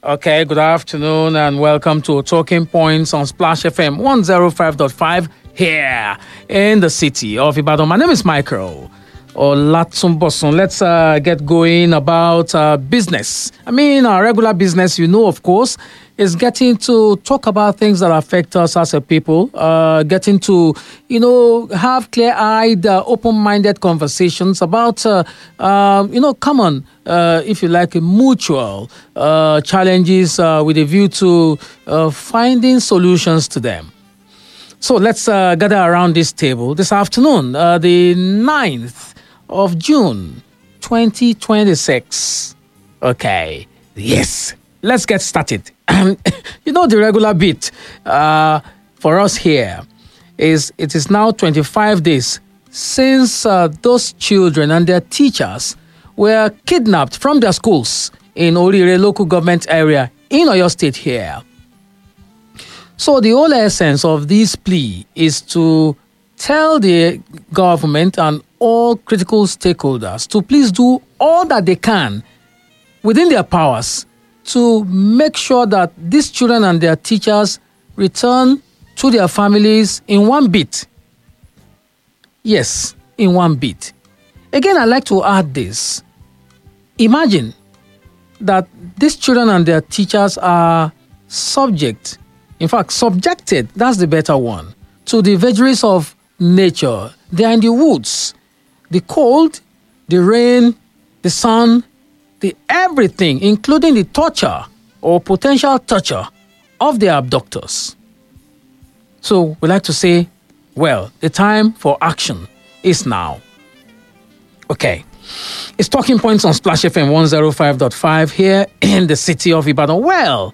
Okay, good afternoon and welcome to Talking Points on Splash FM 105.5 here in the city of Ibadan. My name is Michael Olatunbosun. Let's get going about business. Our regular business, of course, is getting to talk about things that affect us as a people, getting to, have clear-eyed, open-minded conversations about, common, if you like, mutual challenges with a view to finding solutions to them. So let's gather around this table this afternoon, the 9th of June, 2026. Okay, yes, let's get started. The regular bit for us here is it is now 25 days since those children and their teachers were kidnapped from their schools in Orire local government area in Oyo State here. So the whole essence of this plea is to tell the government and all critical stakeholders to please do all that they can within their powers to make sure that these children and their teachers return to their families in one bit. Yes, in one bit. Again, I'd like to add this. Imagine that these children and their teachers are subjected, that's the better one, to the vagaries of nature. They are in the woods. The cold, the rain, the sun, the everything, including the torture or potential torture of their abductors. So we like to say, well, the time for action is now. Okay. It's Talking Points on Splash FM 105.5 here in the city of Ibadan. Well,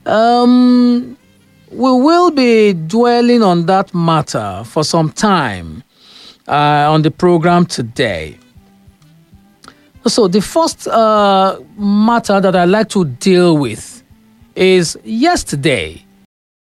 we will be dwelling on that matter for some time on the program today. So the first matter that I'd like to deal with is yesterday,